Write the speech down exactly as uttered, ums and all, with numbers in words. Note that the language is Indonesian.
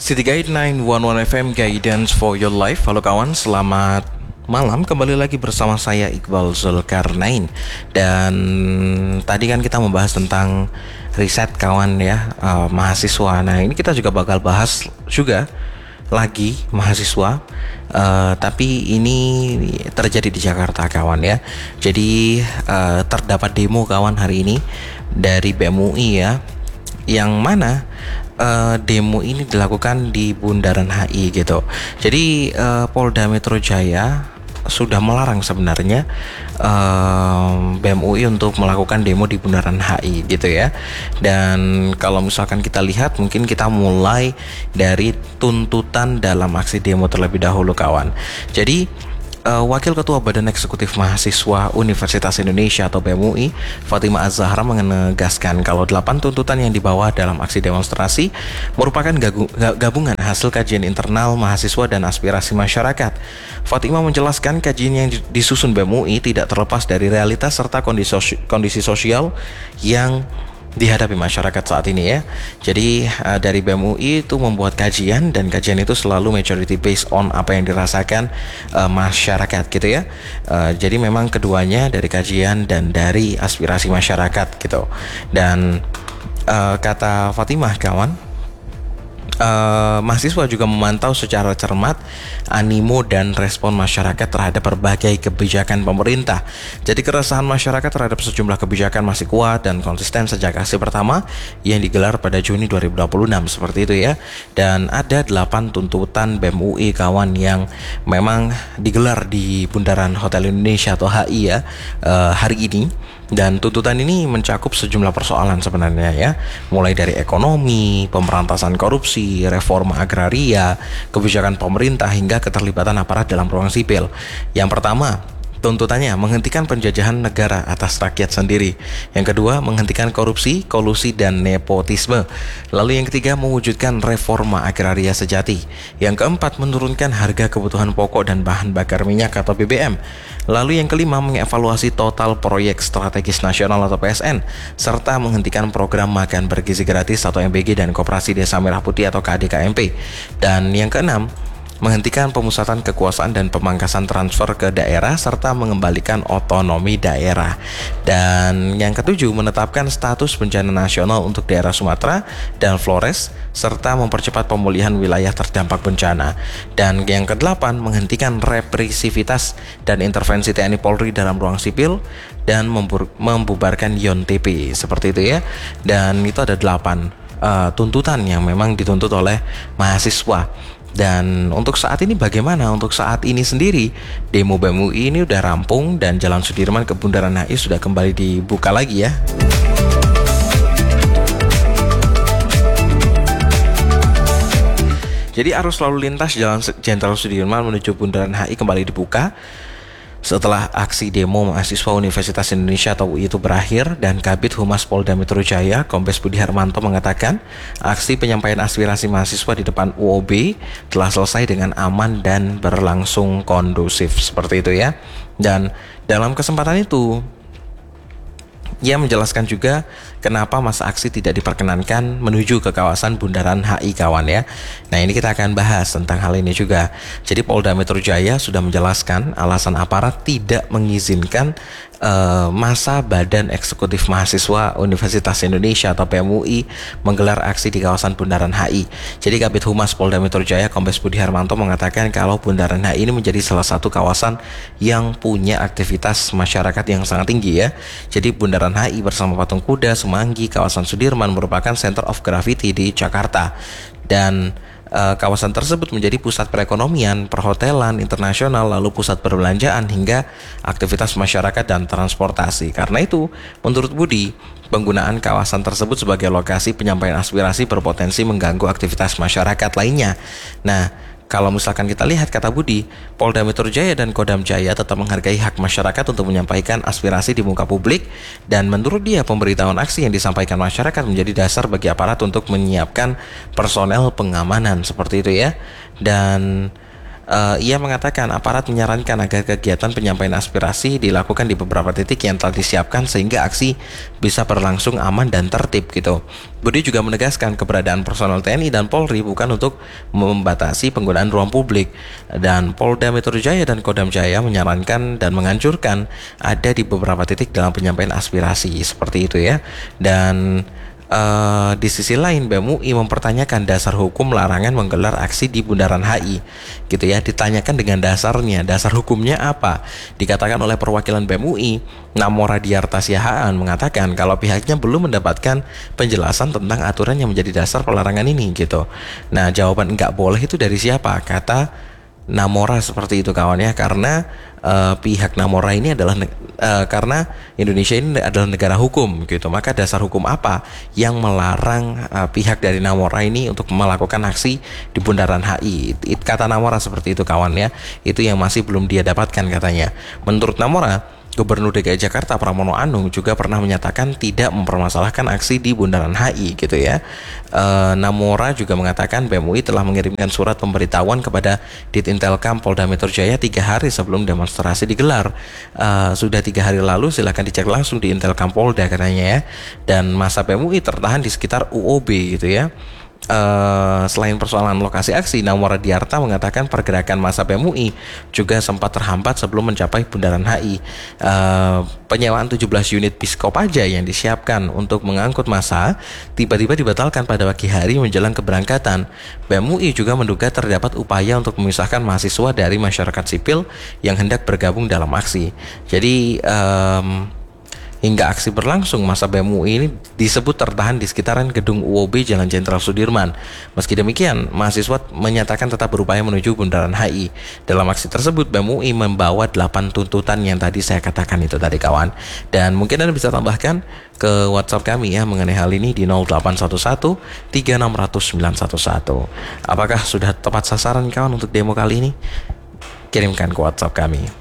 City Guide sembilan satu satu F M Guidance for Your Life. Halo kawan, selamat malam. Kembali lagi bersama saya Iqbal Zulkarnain. Dan tadi kan kita membahas tentang riset kawan ya, uh, mahasiswa. Nah ini kita juga bakal bahas juga lagi mahasiswa, uh, tapi ini terjadi di Jakarta kawan ya. Jadi uh, terdapat demo kawan hari ini dari B M U I ya, yang mana uh, demo ini dilakukan di Bundaran H I gitu. Jadi uh, Polda Metro Jaya sudah melarang sebenarnya uh, B M U I untuk melakukan demo di Bundaran H I gitu ya. Dan kalau misalkan kita lihat, mungkin kita mulai dari tuntutan dalam aksi demo terlebih dahulu kawan. Jadi Uh, Wakil Ketua Badan Eksekutif Mahasiswa Universitas Indonesia atau B M U I, Fatimah Az-Zahra, menegaskan kalau delapan tuntutan yang dibawa dalam aksi demonstrasi merupakan gagu- gabungan hasil kajian internal mahasiswa dan aspirasi masyarakat. Fatimah menjelaskan kajian yang disusun B M U I tidak terlepas dari realitas serta kondisi, kondisi sosial yang dihadapi masyarakat saat ini ya. Jadi uh, dari B M U I itu membuat kajian, dan kajian itu selalu majority based on apa yang dirasakan uh, masyarakat gitu ya. Uh, jadi memang keduanya, dari kajian dan dari aspirasi masyarakat gitu. Dan uh, kata Fatimah kawan, Uh, mahasiswa juga memantau secara cermat animo dan respon masyarakat terhadap berbagai kebijakan pemerintah. Jadi keresahan masyarakat terhadap sejumlah kebijakan masih kuat dan konsisten sejak aksi pertama yang digelar pada Juni dua ribu dua puluh enam seperti itu ya. Dan ada delapan tuntutan B M U I kawan yang memang digelar di Bundaran Hotel Indonesia atau H I ya uh, hari ini. Dan tuntutan ini mencakup sejumlah persoalan sebenarnya ya, mulai dari ekonomi, pemberantasan korupsi, reforma agraria, kebijakan pemerintah, hingga keterlibatan aparat dalam ruang sipil. Yang pertama, tuntutannya menghentikan penjajahan negara atas rakyat sendiri. Yang kedua, menghentikan korupsi, kolusi, dan nepotisme. Lalu yang ketiga, mewujudkan reforma agraria sejati. Yang keempat, menurunkan harga kebutuhan pokok dan bahan bakar minyak atau B B M. Lalu yang kelima, mengevaluasi total proyek strategis nasional atau P S N, serta menghentikan program makan bergizi gratis atau M B G dan Koperasi Desa Merah Putih atau K D K M P. Dan yang keenam, menghentikan pemusatan kekuasaan dan pemangkasan transfer ke daerah serta mengembalikan otonomi daerah. Dan yang ketujuh, menetapkan status bencana nasional untuk daerah Sumatera dan Flores serta mempercepat pemulihan wilayah terdampak bencana. Dan yang kedelapan, menghentikan represivitas dan intervensi T N I Polri dalam ruang sipil dan membubarkan Y O N T P seperti itu ya. Dan itu ada delapan uh, tuntutan yang memang dituntut oleh mahasiswa. Dan untuk saat ini bagaimana? Untuk saat ini sendiri demo B M U I ini udah rampung dan Jalan Sudirman ke Bundaran H I sudah kembali dibuka lagi ya. Jadi arus lalu lintas Jalan Jenderal Sudirman menuju Bundaran H I kembali dibuka setelah aksi demo mahasiswa Universitas Indonesia atau U I itu berakhir. Dan Kabid Humas Polda Metro Jaya, Kombes Budi Harmanto, mengatakan aksi penyampaian aspirasi mahasiswa di depan U O B telah selesai dengan aman dan berlangsung kondusif seperti itu ya. Dan dalam kesempatan itu ia menjelaskan juga kenapa masa aksi tidak diperkenankan menuju ke kawasan Bundaran H I kawan ya. Nah ini kita akan bahas tentang hal ini juga. Jadi Polda Metro Jaya sudah menjelaskan alasan aparat tidak mengizinkan uh, masa Badan Eksekutif Mahasiswa Universitas Indonesia atau B M U I menggelar aksi di kawasan Bundaran H I. Jadi Kabid Humas Polda Metro Jaya, Kombes Budi Harmanto, mengatakan kalau Bundaran H I ini menjadi salah satu kawasan yang punya aktivitas masyarakat yang sangat tinggi ya. Jadi Bundaran H I bersama Patung Kuda, Semanggi, kawasan Sudirman merupakan center of gravity di Jakarta. Dan uh, kawasan tersebut menjadi pusat perekonomian, perhotelan internasional, lalu pusat perbelanjaan hingga aktivitas masyarakat dan transportasi. Karena itu, menurut Budi, penggunaan kawasan tersebut sebagai lokasi penyampaian aspirasi berpotensi mengganggu aktivitas masyarakat lainnya. Nah, kalau misalkan kita lihat, kata Budi, Polda Metro Jaya dan Kodam Jaya tetap menghargai hak masyarakat untuk menyampaikan aspirasi di muka publik. Dan menurut dia, pemberitahuan aksi yang disampaikan masyarakat menjadi dasar bagi aparat untuk menyiapkan personel pengamanan seperti itu ya. Dan Uh, ia mengatakan aparat menyarankan agar kegiatan penyampaian aspirasi dilakukan di beberapa titik yang telah disiapkan sehingga aksi bisa berlangsung aman dan tertib gitu. Budi juga menegaskan keberadaan personel T N I dan Polri bukan untuk membatasi penggunaan ruang publik, dan Polda Metro Jaya dan Kodam Jaya menyarankan dan menganjurkan ada di beberapa titik dalam penyampaian aspirasi seperti itu ya. Dan Uh, di sisi lain B E M U I mempertanyakan dasar hukum larangan menggelar aksi di Bundaran H I gitu ya. Ditanyakan dengan dasarnya, dasar hukumnya apa? Dikatakan oleh perwakilan B E M U I, Namora Diarta Siahaan mengatakan kalau pihaknya belum mendapatkan penjelasan tentang aturan yang menjadi dasar pelarangan ini gitu. Nah, jawaban enggak boleh itu dari siapa? Kata Namora seperti itu kawan ya, karena uh, pihak Namora ini adalah uh, karena Indonesia ini adalah negara hukum gitu, maka dasar hukum apa yang melarang uh, pihak dari Namora ini untuk melakukan aksi di Bundaran H I? It, kata Namora seperti itu kawan ya, itu yang masih belum dia dapatkan katanya. Menurut Namora, Gubernur D K I Jakarta Pramono Anung juga pernah menyatakan tidak mempermasalahkan aksi di Bundaran H I gitu ya. E, Namora juga mengatakan B E M U I telah mengirimkan surat pemberitahuan kepada Ditintelkam Polda Metro Jaya tiga hari sebelum demonstrasi digelar. E, sudah tiga hari lalu, silakan dicek langsung di Intelkam Polda katanya ya. Dan masa B E M U I tertahan di sekitar U O B gitu ya. Uh, selain persoalan lokasi aksi, Namora Diarta mengatakan pergerakan massa B E M U I juga sempat terhambat sebelum mencapai Bundaran H I. Uh, penyewaan tujuh belas unit Piskop aja yang disiapkan untuk mengangkut massa tiba-tiba dibatalkan pada pagi hari menjelang keberangkatan. B E M U I juga menduga terdapat upaya untuk memisahkan mahasiswa dari masyarakat sipil yang hendak bergabung dalam aksi. Jadi um, hingga aksi berlangsung, masa B E M U I ini disebut tertahan di sekitaran gedung U O B Jalan Jenderal Sudirman. Meski demikian, mahasiswa menyatakan tetap berupaya menuju Bundaran H I. Dalam aksi tersebut, B E M U I membawa delapan tuntutan yang tadi saya katakan itu tadi kawan. Dan mungkin Anda bisa tambahkan ke WhatsApp kami ya mengenai hal ini di nol delapan satu satu tiga enam nol nol sembilan satu satu. Apakah sudah tepat sasaran kawan untuk demo kali ini? Kirimkan ke WhatsApp kami.